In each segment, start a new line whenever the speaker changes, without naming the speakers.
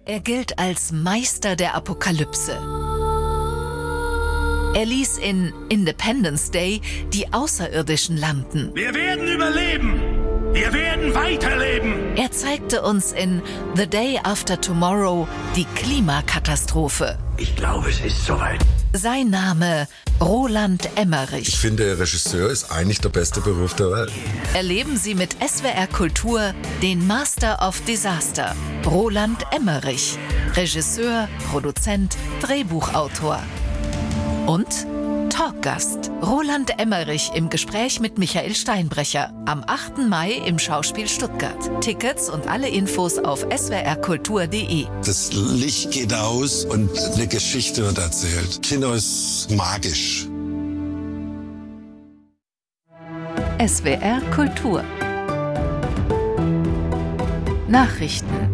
Er gilt als Meister der Apokalypse. Er ließ in Independence Day die Außerirdischen landen.
Wir werden überleben! Wir werden weiterleben!
Er zeigte uns in The Day After Tomorrow die Klimakatastrophe.
Ich glaube, es ist soweit.
Sein Name Roland Emmerich.
Ich finde, Regisseur ist eigentlich der beste Beruf der Welt.
Erleben Sie mit SWR Kultur den Master of Disaster. Roland Emmerich. Regisseur, Produzent, Drehbuchautor. Und Talkgast Roland Emmerich im Gespräch mit Michael Steinbrecher am 8. Mai im Schauspiel Stuttgart. Tickets und alle Infos auf swrkultur.de.
Das Licht geht aus und eine Geschichte wird erzählt. Kino ist magisch.
SWR Kultur. Nachrichten.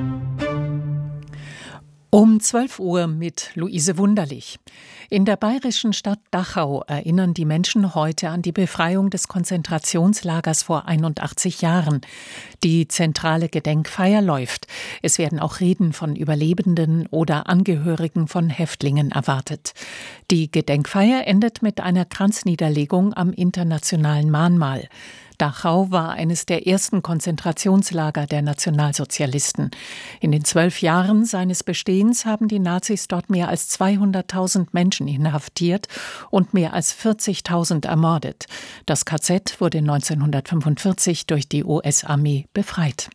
Um 12 Uhr mit Luise Wunderlich. In der bayerischen Stadt Dachau erinnern die Menschen heute an die Befreiung des Konzentrationslagers vor 81 Jahren. Die zentrale Gedenkfeier läuft. Es werden auch Reden von Überlebenden oder Angehörigen von Häftlingen erwartet. Die Gedenkfeier endet mit einer Kranzniederlegung am Internationalen Mahnmal. Dachau war eines der ersten Konzentrationslager der Nationalsozialisten. In den 12 Jahren seines Bestehens haben die Nazis dort mehr als 200.000 Menschen inhaftiert und mehr als 40.000 ermordet. Das KZ wurde 1945 durch die US-Armee befreit.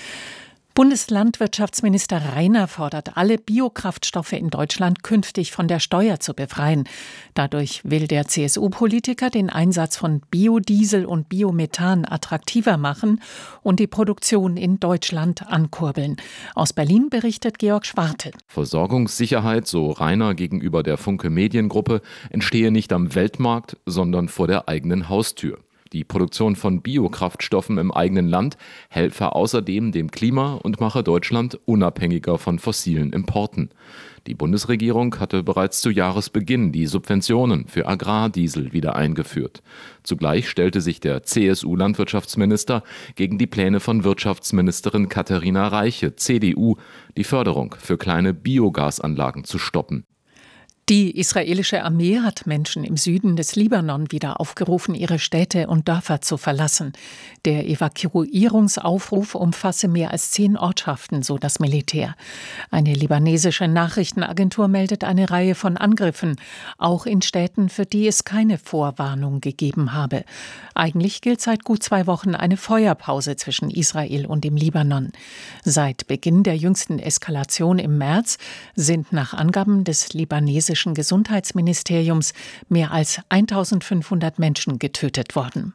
Bundeslandwirtschaftsminister Rainer fordert, alle Biokraftstoffe in Deutschland künftig von der Steuer zu befreien. Dadurch will der CSU-Politiker den Einsatz von Biodiesel und Biomethan attraktiver machen und die Produktion in Deutschland ankurbeln. Aus Berlin berichtet Georg Schwarte.
Versorgungssicherheit, so Rainer gegenüber der Funke Mediengruppe, entstehe nicht am Weltmarkt, sondern vor der eigenen Haustür. Die Produktion von Biokraftstoffen im eigenen Land helfe außerdem dem Klima und mache Deutschland unabhängiger von fossilen Importen. Die Bundesregierung hatte bereits zu Jahresbeginn die Subventionen für Agrardiesel wieder eingeführt. Zugleich stellte sich der CSU-Landwirtschaftsminister gegen die Pläne von Wirtschaftsministerin Katharina Reiche, CDU, die Förderung für kleine Biogasanlagen zu stoppen.
Die israelische Armee hat Menschen im Süden des Libanon wieder aufgerufen, ihre Städte und Dörfer zu verlassen. Der Evakuierungsaufruf umfasse mehr als 10 Ortschaften, so das Militär. Eine libanesische Nachrichtenagentur meldet eine Reihe von Angriffen, auch in Städten, für die es keine Vorwarnung gegeben habe. Eigentlich gilt seit gut 2 Wochen eine Feuerpause zwischen Israel und dem Libanon. Seit Beginn der jüngsten Eskalation im März sind nach Angaben des libanesischen Gesundheitsministeriums mehr als 1500 Menschen getötet worden.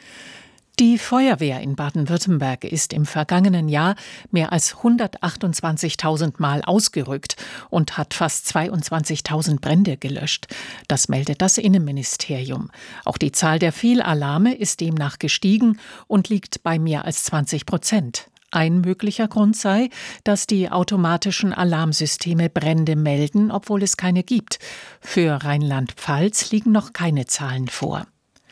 Die Feuerwehr in Baden-Württemberg ist im vergangenen Jahr mehr als 128.000 Mal ausgerückt und hat fast 22.000 Brände gelöscht. Das meldet das Innenministerium. Auch die Zahl der Fehlalarme ist demnach gestiegen und liegt bei mehr als 20%. Ein möglicher Grund sei, dass die automatischen Alarmsysteme Brände melden, obwohl es keine gibt. Für Rheinland-Pfalz liegen noch keine Zahlen vor.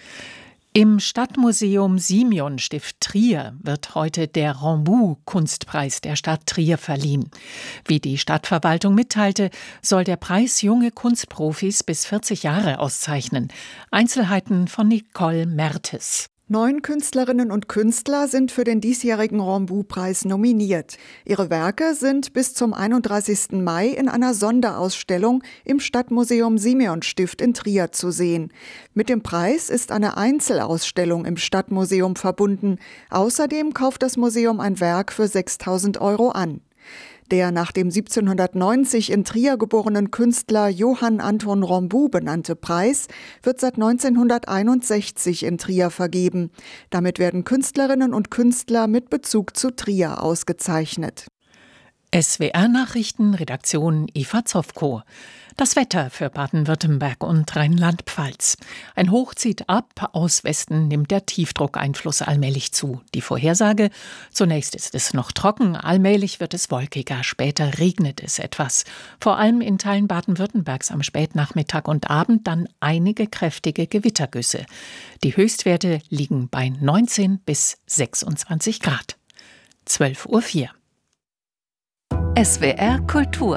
Im Stadtmuseum Simeon-Stift Trier wird heute der Rambout-Kunstpreis der Stadt Trier verliehen. Wie die Stadtverwaltung mitteilte, soll der Preis junge Kunstprofis bis 40 Jahre auszeichnen. Einzelheiten von Nicole Mertes.
9 Künstlerinnen und Künstler sind für den diesjährigen Rambout-Preis nominiert. Ihre Werke sind bis zum 31. Mai in einer Sonderausstellung im Stadtmuseum Simeon-Stift in Trier zu sehen. Mit dem Preis ist eine Einzelausstellung im Stadtmuseum verbunden. Außerdem kauft das Museum ein Werk für 6.000 € an. Der nach dem 1790 in Trier geborenen Künstler Johann Anton Rambout benannte Preis wird seit 1961 in Trier vergeben. Damit werden Künstlerinnen und Künstler mit Bezug zu Trier ausgezeichnet.
SWR-Nachrichten, Redaktion Eva Zofko. Das Wetter für Baden-Württemberg und Rheinland-Pfalz. Ein Hoch zieht ab, aus Westen nimmt der Tiefdruckeinfluss allmählich zu. Die Vorhersage: Zunächst ist es noch trocken, allmählich wird es wolkiger, später regnet es etwas. Vor allem in Teilen Baden-Württembergs am Spätnachmittag und Abend dann einige kräftige Gewittergüsse. Die Höchstwerte liegen bei 19 bis 26 Grad. 12:04 Uhr.
SWR Kultur.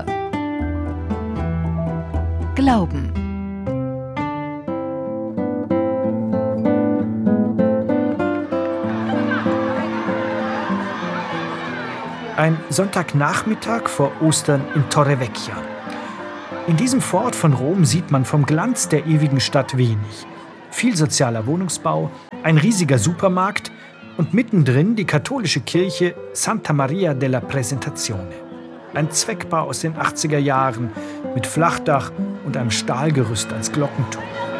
Glauben.
Ein Sonntagnachmittag vor Ostern in Torrevecchia. In diesem Vorort von Rom sieht man vom Glanz der ewigen Stadt wenig. Viel sozialer Wohnungsbau, ein riesiger Supermarkt und mittendrin die katholische Kirche Santa Maria della Presentazione. Ein Zweckbau aus den 80er Jahren mit Flachdach und einem Stahlgerüst als Glockenturm.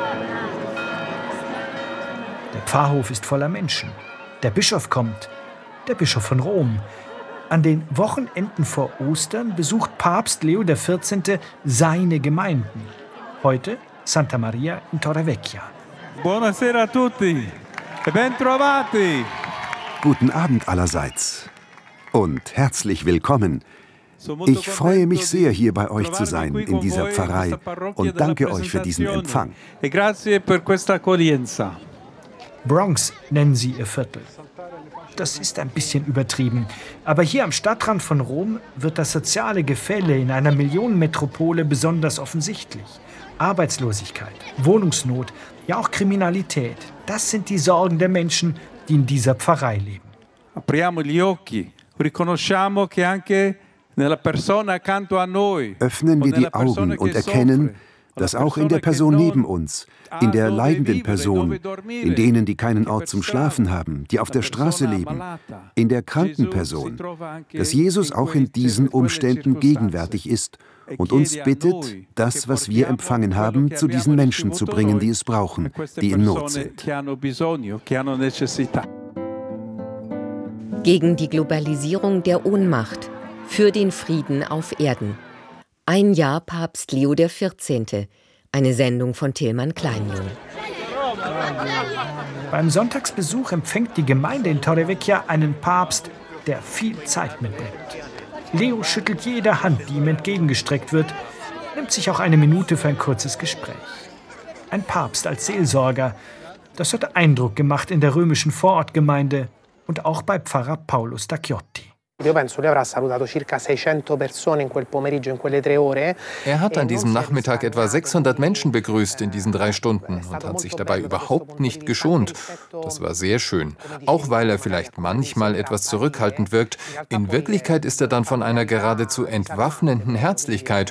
Der Pfarrhof ist voller Menschen. Der Bischof kommt, der Bischof von Rom. An den Wochenenden vor Ostern besucht Papst Leo XIV. Seine Gemeinden. Heute Santa Maria in Torrevecchia.
Buonasera a tutti e ben trovati.
Guten Abend allerseits und herzlich willkommen. Ich freue mich sehr, hier bei euch zu sein in dieser Pfarrei und danke euch für diesen Empfang.
Bronx nennen sie ihr Viertel. Das ist ein bisschen übertrieben. Aber hier am Stadtrand von Rom wird das soziale Gefälle in einer Millionenmetropole besonders offensichtlich. Arbeitslosigkeit, Wohnungsnot, ja auch Kriminalität. Das sind die Sorgen der Menschen, die in dieser Pfarrei leben.
Apriamo gli occhi, riconosciamo che anche nella persona accanto a noi.
Öffnen wir die Augen und erkennen, dass auch in der Person neben uns, in der leidenden Person, in denen, die keinen Ort zum Schlafen haben, die auf der Straße leben, in der kranken Person, dass Jesus auch in diesen Umständen gegenwärtig ist und uns bittet, das, was wir empfangen haben, zu diesen Menschen zu bringen, die es brauchen, die in Not sind.
Gegen die Globalisierung der Ohnmacht, für den Frieden auf Erden. Ein Jahr Papst Leo XIV. Eine Sendung von Tilman Kleinjung.
Beim Sonntagsbesuch empfängt die Gemeinde in Torrevecchia einen Papst, der viel Zeit mitbringt. Leo schüttelt jede Hand, die ihm entgegengestreckt wird, nimmt sich auch eine Minute für ein kurzes Gespräch. Ein Papst als Seelsorger, das hat Eindruck gemacht in der römischen Vorortgemeinde und auch bei Pfarrer Paolo Stacchiotti.
Er hat an diesem Nachmittag etwa 600 Menschen begrüßt in diesen 3 Stunden und hat sich dabei überhaupt nicht geschont. Das war sehr schön, auch weil er vielleicht manchmal etwas zurückhaltend wirkt. In Wirklichkeit ist er dann von einer geradezu entwaffnenden Herzlichkeit.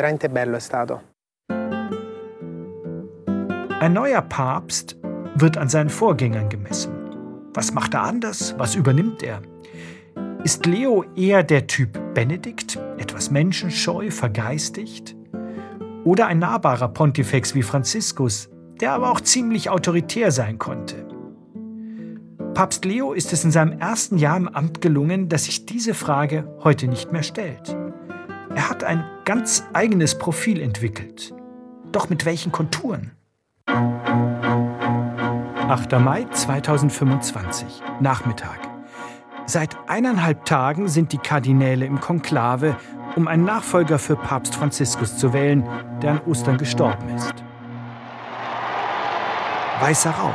Ein neuer Papst wird an seinen Vorgängern gemessen. Was macht er anders? Was übernimmt er? Ist Leo eher der Typ Benedikt, etwas menschenscheu, vergeistigt? Oder ein nahbarer Pontifex wie Franziskus, der aber auch ziemlich autoritär sein konnte? Papst Leo ist es in seinem ersten Jahr im Amt gelungen, dass sich diese Frage heute nicht mehr stellt. Er hat ein ganz eigenes Profil entwickelt. Doch mit welchen Konturen? 8. Mai 2025, Nachmittag. Seit 1,5 Tagen sind die Kardinäle im Konklave, um einen Nachfolger für Papst Franziskus zu wählen, der an Ostern gestorben ist. Weißer Rauch.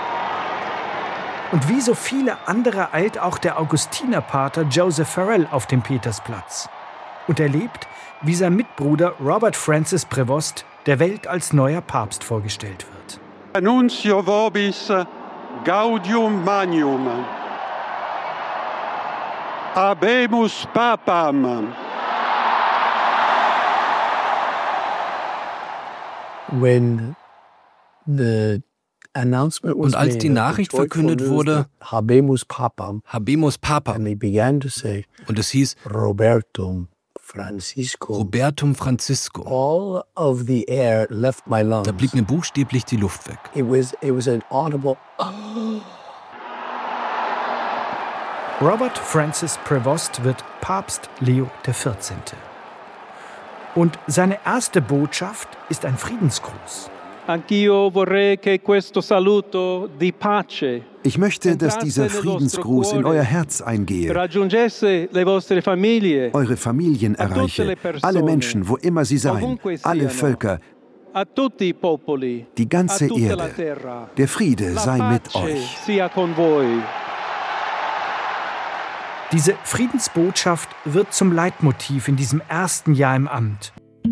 Und wie so viele andere eilt auch der Augustinerpater Joseph Farrell auf den Petersplatz und erlebt, wie sein Mitbruder Robert Francis Prevost der Welt als neuer Papst vorgestellt wird.
Annuncio vobis gaudium magnum. Habemus Papam.
Und als die Nachricht verkündet wurde, Habemus Papam, und es hieß Robertum Francisco, da blieb mir buchstäblich die Luft weg.
Robert Francis Prevost wird Papst Leo XIV. Und seine erste Botschaft ist ein Friedensgruß.
Ich möchte, dass dieser Friedensgruß in euer Herz eingehe, eure Familien erreiche, alle Menschen, wo immer sie seien, alle Völker, die ganze Erde. Der Friede sei mit euch.
Diese Friedensbotschaft wird zum Leitmotiv in diesem ersten Jahr im Amt.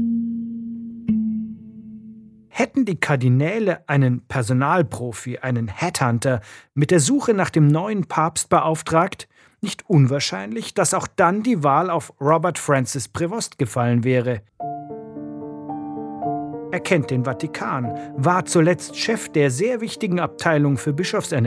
Hätten die Kardinäle einen Personalprofi, einen Headhunter, mit der Suche nach dem neuen Papst beauftragt, nicht unwahrscheinlich, dass auch dann die Wahl auf Robert Francis Prevost gefallen wäre. Er kennt den Vatikan, war zuletzt Chef der sehr wichtigen Abteilung für Bischofsernennung.